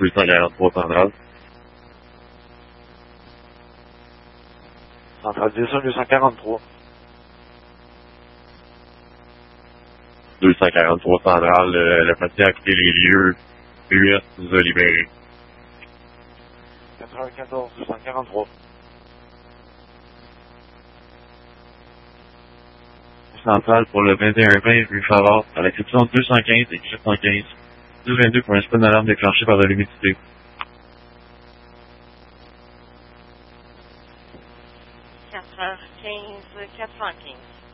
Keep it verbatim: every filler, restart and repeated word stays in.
deux cent quarante-trois centrale. Centralisation deux cent quarante-trois. deux cent quarante-trois centrale, euh, le patient a quitté les lieux. U S nous a libérés. quatre-vingt-quatorze deux cent quarante-trois. Centrale pour le vingt et un vingt rue Favard, à l'exception deux cent quinze et quatre cent quinze. deux vingt-deux pour un spin d'alarme déclenché par de l'humidité. quatre heures quinze, quatre cent quinze.